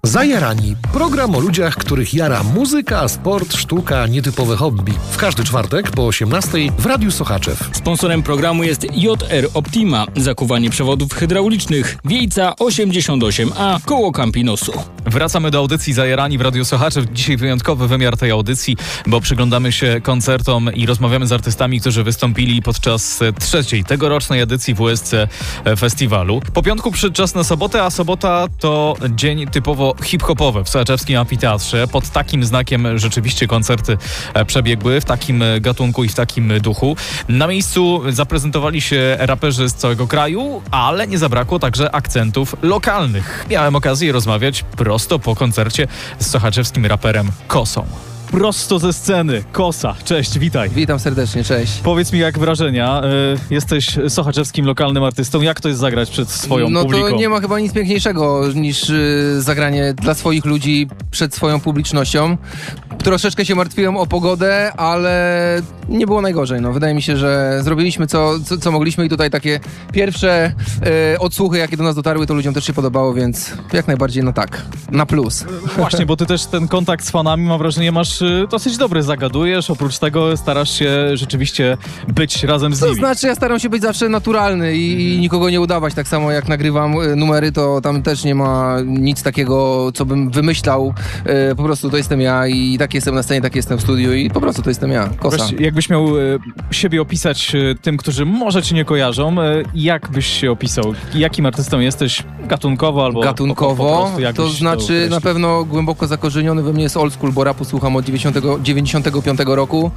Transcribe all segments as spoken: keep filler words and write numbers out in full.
Zajarani. Program o ludziach, których jara muzyka, sport, sztuka, nietypowe hobby. W każdy czwartek po osiemnastej w Radiu Sochaczew. Sponsorem programu jest J R Optima. Zakuwanie przewodów hydraulicznych. Wiejca osiemdziesiąt osiem A koło Campinosu. Wracamy do audycji Zajarani w Radiu Sochaczew. Dzisiaj wyjątkowy wymiar tej audycji, bo przyglądamy się koncertom i rozmawiamy z artystami, którzy wystąpili podczas trzeciej tegorocznej edycji W S C Festiwalu. Po piątku przyszedł czas na sobotę, a sobota to dzień typowo hip-hopowy w Sochaczewskim Amfiteatrze. Pod takim znakiem rzeczywiście koncerty przebiegły, w takim gatunku i w takim duchu. Na miejscu zaprezentowali się raperzy z całego kraju, ale nie zabrakło także akcentów lokalnych. Miałem okazję rozmawiać prosto po koncercie z sochaczewskim raperem Kosą. Prosto ze sceny, Kosa. Cześć, witaj. Witam serdecznie, cześć. Powiedz mi, jak wrażenia? Y, jesteś sochaczewskim lokalnym artystą. Jak to jest zagrać przed swoją no publiką? No to nie ma chyba nic piękniejszego niż y, zagranie dla swoich ludzi przed swoją publicznością. Troszeczkę się martwiłem o pogodę, ale nie było najgorzej. No, wydaje mi się, że zrobiliśmy co, co, co mogliśmy i tutaj takie pierwsze y, odsłuchy, jakie do nas dotarły, to ludziom też się podobało, więc jak najbardziej no tak, na plus. Właśnie, bo ty też ten kontakt z fanami, mam wrażenie, masz dosyć dobry, zagadujesz, oprócz tego starasz się rzeczywiście być razem z to nimi. To znaczy, ja staram się być zawsze naturalny i, i nikogo nie udawać, tak samo jak nagrywam numery, to tam też nie ma nic takiego, co bym wymyślał, e, po prostu to jestem ja i tak jestem na scenie, tak jestem w studiu i po prostu to jestem ja, Kosa. Właśnie, jakbyś miał e, siebie opisać e, tym, którzy może cię nie kojarzą, e, jak byś się opisał? Jakim artystą jesteś? Gatunkowo albo Gatunkowo, po, po prostu, jak to znaczy to na pewno głęboko zakorzeniony we mnie jest old school, bo rapu słucham od dziewięćdziesiątego piątego roku.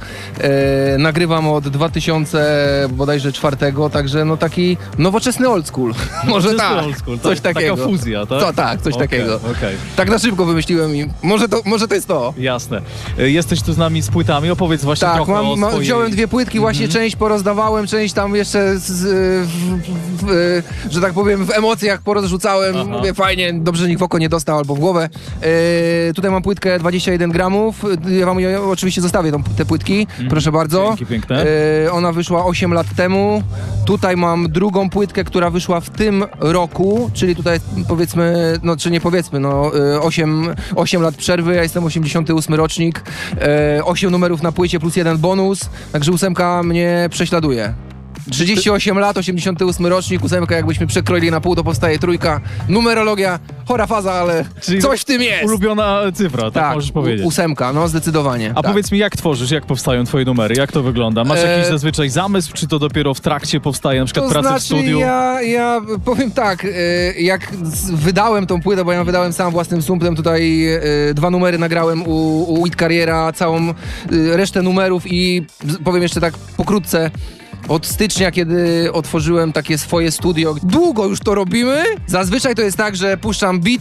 E, nagrywam od dwa tysiące bodajże czwartego, także no taki nowoczesny old school. może tak, old school, coś tak, takiego. Taka fuzja, tak? To, tak, coś okay, takiego. Okay. Tak na szybko wymyśliłem i może to, może to jest to. Jasne. E, jesteś tu z nami z płytami, opowiedz właśnie tak, trochę mam, o ma, swojej... wziąłem dwie płytki, właśnie mm-hmm. część porozdawałem, część tam jeszcze, z, w, w, w, że tak powiem, w emocjach porozrzucałem. Aha. Mówię, fajnie, dobrze, że nikt w oko nie dostał albo w głowę. E, tutaj mam płytkę dwadzieścia jeden gramów, ja wam ja oczywiście zostawię tą, te płytki, mm, proszę bardzo. Dzięki, piękne. E, ona wyszła osiem lat temu. Tutaj mam drugą płytkę, która wyszła w tym roku, czyli tutaj powiedzmy, no czy nie powiedzmy, no osiem lat przerwy, ja jestem osiemdziesiąty ósmy rocznik, e, osiem numerów na płycie plus jeden bonus, także ósemka mnie prześladuje. trzydzieści osiem lat, osiemdziesiąty ósmy rocznik, ósemka jakbyśmy przekroili na pół, to powstaje trójka. Numerologia, chora faza, ale czyli coś w tym jest. Ulubiona cyfra, tak, tak możesz powiedzieć. Ósemka, no zdecydowanie. A tak. Powiedz mi, jak tworzysz, jak powstają twoje numery, jak to wygląda? Masz e... jakiś zazwyczaj zamysł, czy to dopiero w trakcie powstaje, na przykład to pracy znaczy, w studiu? Ja, ja powiem tak, jak wydałem tą płytę, bo ja wydałem sam własnym sumptem, tutaj dwa numery nagrałem u, u Wit Carriera, całą resztę numerów i powiem jeszcze tak pokrótce, od stycznia, kiedy otworzyłem takie swoje studio, długo już to robimy. Zazwyczaj to jest tak, że puszczam beat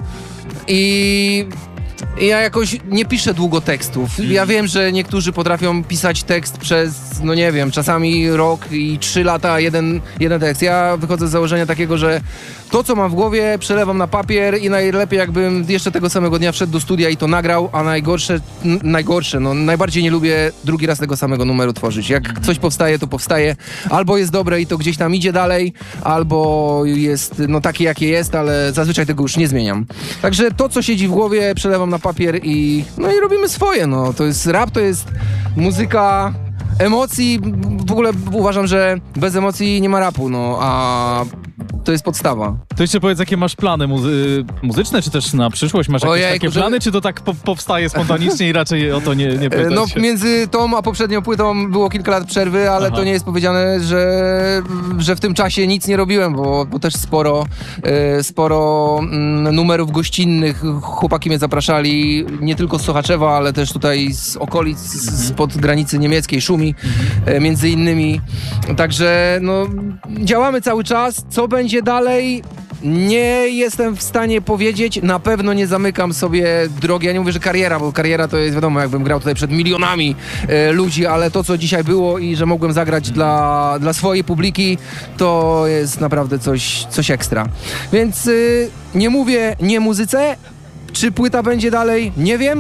i ja jakoś nie piszę długo tekstów. Ja wiem, że niektórzy potrafią pisać tekst przez, no nie wiem, czasami rok i trzy lata, jeden, jeden tekst. Ja wychodzę z założenia takiego, że to, co mam w głowie, przelewam na papier i najlepiej jakbym jeszcze tego samego dnia wszedł do studia i to nagrał, a najgorsze, n- najgorsze, no najbardziej nie lubię drugi raz tego samego numeru tworzyć. Jak coś powstaje, to powstaje. Albo jest dobre i to gdzieś tam idzie dalej, albo jest no takie, jakie jest, ale zazwyczaj tego już nie zmieniam. Także to, co siedzi w głowie, przelewam na papier i no i robimy swoje, no. To jest rap, to jest muzyka emocji. W ogóle uważam, że bez emocji nie ma rapu, no, a to jest podstawa. To jeszcze powiedz, jakie masz plany muzy- muzyczne, czy też na przyszłość? Masz jakieś Ojej, takie kurze... plany, czy to tak po- powstaje spontanicznie i raczej o to nie, nie pytać No się? między tą a poprzednią putą było kilka lat przerwy, ale Aha. to nie jest powiedziane, że, że w tym czasie nic nie robiłem, bo, bo też sporo, e, sporo mm, numerów gościnnych. Chłopaki mnie zapraszali nie tylko z Sochaczewa, ale też tutaj z okolic, mhm. spod granicy niemieckiej, Szumi, mhm. e, między innymi. Także no, działamy cały czas. Co będzie dalej? Nie jestem w stanie powiedzieć, na pewno nie zamykam sobie drogi, ja nie mówię, że kariera, bo kariera to jest wiadomo, jakbym grał tutaj przed milionami e, ludzi, ale to, co dzisiaj było i że mogłem zagrać dla, dla swojej publiki, to jest naprawdę coś, coś ekstra. Więc y, nie mówię nie muzyce, czy płyta będzie dalej, nie wiem,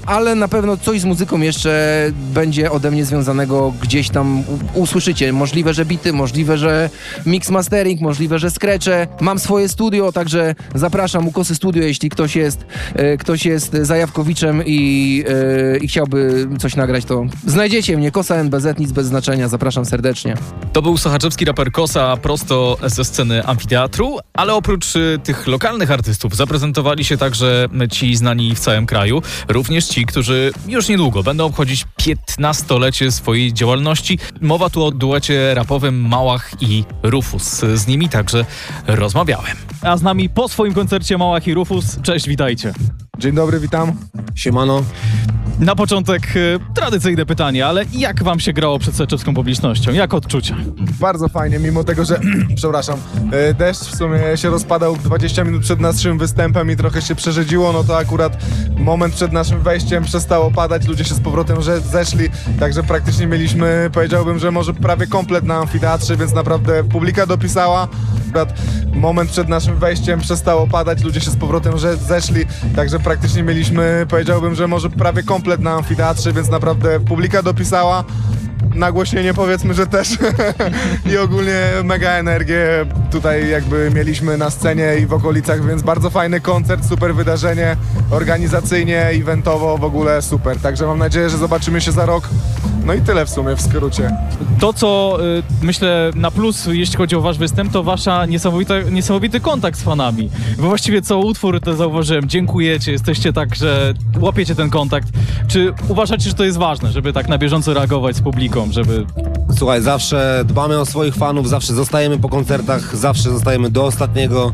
ale na pewno coś z muzyką jeszcze będzie ode mnie związanego, gdzieś tam u- usłyszycie. Możliwe, że bity, możliwe, że mix mastering, możliwe, że scratche. Mam swoje studio, także zapraszam Ukosy Studio, jeśli ktoś jest, e, ktoś jest zajawkowiczem i, e, i chciałby coś nagrać, to znajdziecie mnie. Kosa N B Z, nic bez znaczenia. Zapraszam serdecznie. To był sochaczewski raper Kosa prosto ze sceny amfiteatru, ale oprócz y, tych lokalnych artystów zaprezentowali się także ci znani w całym kraju, również ci, którzy już niedługo będą obchodzić piętnastolecie swojej działalności. Mowa tu o duecie rapowym Małach i Rufus. Z nimi także rozmawiałem. A z nami po swoim koncercie Małach i Rufus. Cześć, witajcie. Dzień dobry, witam. Siemano. Na początek y, tradycyjne pytanie, ale jak wam się grało przed sochaczewską publicznością? Jak odczucia? Bardzo fajnie, mimo tego, że, przepraszam, e, deszcz w sumie się rozpadał dwadzieścia minut przed naszym występem i trochę się przerzedziło, no to akurat moment przed naszym wejściem przestało padać, ludzie się z powrotem że- zeszli, także praktycznie mieliśmy, powiedziałbym, że może prawie komplet na amfiteatrze, więc naprawdę publika dopisała. Akurat moment przed naszym wejściem przestało padać, ludzie się z powrotem że- zeszli, także praktycznie mieliśmy, powiedziałbym, że może prawie komplet na amfiteatrze, więc naprawdę publika dopisała. Nagłośnienie powiedzmy, że też i ogólnie mega energię tutaj jakby mieliśmy na scenie i w okolicach, więc bardzo fajny koncert, super wydarzenie, organizacyjnie, eventowo w ogóle super, także mam nadzieję, że zobaczymy się za rok. No i tyle w sumie w skrócie. To, co y, myślę na plus, jeśli chodzi o wasz występ, to wasza niesamowita, niesamowity kontakt z fanami. Bo właściwie co utwór to zauważyłem, dziękujecie, jesteście tak, że łapiecie ten kontakt. Czy uważacie, że to jest ważne, żeby tak na bieżąco reagować z publiką, żeby... Słuchaj, zawsze dbamy o swoich fanów, zawsze zostajemy po koncertach, zawsze zostajemy do ostatniego,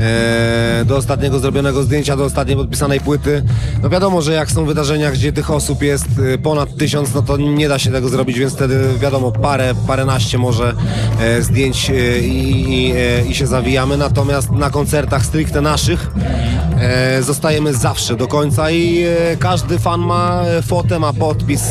e, do ostatniego zrobionego zdjęcia, do ostatniej podpisanej płyty. No wiadomo, że jak są wydarzenia, gdzie tych osób jest e, ponad tysiąc, no to nie da się tego zrobić, więc wtedy wiadomo, parę, paręnaście może e, zdjęć e, i, i, e, i się zawijamy. Natomiast na koncertach stricte naszych e, zostajemy zawsze do końca i e, każdy fan ma fotę, ma podpis,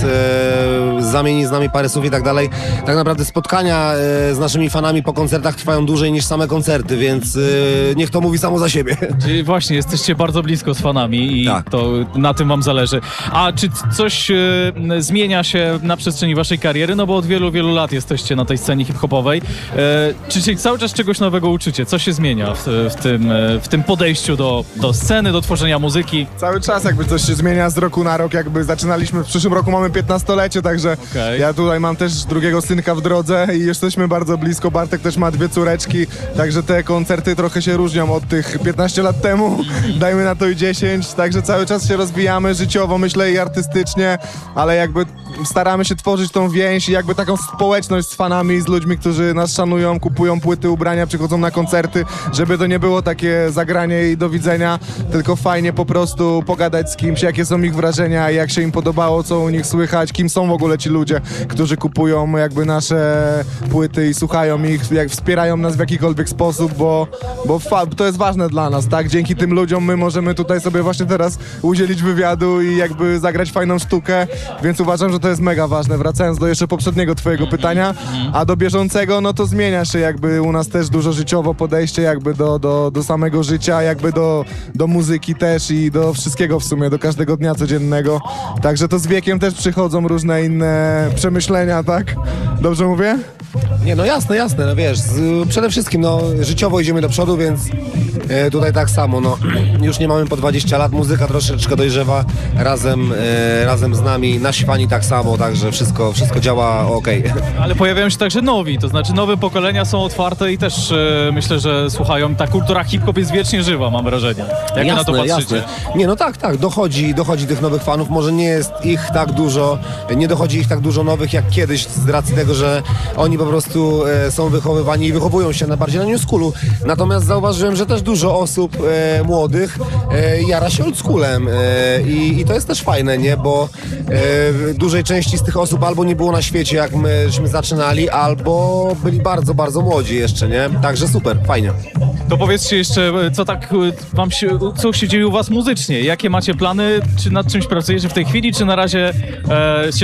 e, zamieni z nami parę słów i tak dalej. Tak naprawdę spotkania e, z naszymi fanami po koncertach trwają dłużej niż same koncerty, więc e, niech to mówi samo za siebie. Czyli właśnie, jesteście bardzo blisko z fanami i Tak. to na tym wam zależy. A czy coś y, zmienia się na przestrzeni waszej kariery? No bo od wielu, wielu lat jesteście na tej scenie hip-hopowej. E, czy się cały czas czegoś nowego uczycie? Co się zmienia w, w, tym, e, w tym podejściu do, do sceny, do tworzenia muzyki? Cały czas jakby coś się zmienia z roku na rok, jakby zaczynaliśmy, w przyszłym roku mamy piętnastolecie, także Okej. ja tutaj mam też drugiego synka w drodze i jesteśmy bardzo blisko, Bartek też ma dwie córeczki, także te koncerty trochę się różnią od tych piętnaście lat temu, dajmy na to i dziesięć, także cały czas się rozwijamy życiowo, myślę i artystycznie, ale jakby staramy się tworzyć tą więź i jakby taką społeczność z fanami, z ludźmi, którzy nas szanują, kupują płyty, ubrania, przychodzą na koncerty, żeby to nie było takie zagranie i do widzenia, tylko fajnie po prostu pogadać z kimś, jakie są ich wrażenia, jak się im podobało, co u nich słychać, kim są w ogóle ci ludzie, którzy kupują jakby nasze płyty i słuchają ich, jak wspierają nas w jakikolwiek sposób, bo, bo fa- to jest ważne dla nas, tak? Dzięki tym ludziom my możemy tutaj sobie właśnie teraz udzielić wywiadu i jakby zagrać fajną sztukę, więc uważam, że to jest mega ważne. Wracając do jeszcze poprzedniego twojego pytania, a do bieżącego, no to zmienia się jakby u nas też dużo życiowo podejście jakby do, do, do samego życia, jakby do, do muzyki też i do wszystkiego w sumie, do każdego dnia codziennego. Także to z wiekiem też przychodzą różne inne przemyślenia, tak? Dobrze mówię? Nie, no jasne, jasne, no wiesz, z, przede wszystkim no życiowo idziemy do przodu, więc e, tutaj tak samo, no już nie mamy po dwadzieścia lat, muzyka troszeczkę dojrzewa razem, e, razem z nami, nasi fani tak samo, także wszystko, wszystko działa okej. Ale pojawiają się także nowi, to znaczy nowe pokolenia są otwarte i też e, myślę, że słuchają. Ta kultura hip-hop jest wiecznie żywa, mam wrażenie. Jak wy na to patrzycie? Nie, no tak, tak, dochodzi, dochodzi tych nowych fanów, może nie jest ich tak dużo, nie dochodzi ich tak dużo nowych jak kiedyś z racji tego, że oni po prostu e, są wychowywani i wychowują się na bardziej na new schoolu. Natomiast zauważyłem, że też dużo osób e, młodych e, jara się oldschoolem e, i, i to jest też fajne, nie, bo e, dużej części z tych osób albo nie było na świecie, jak myśmy zaczynali, albo byli bardzo, bardzo młodzi jeszcze, nie, także super, fajnie. To powiedzcie jeszcze, co tak wam się, co się dzieje u was muzycznie? Jakie macie plany? Czy nad czymś pracujecie w tej chwili, czy na razie e, się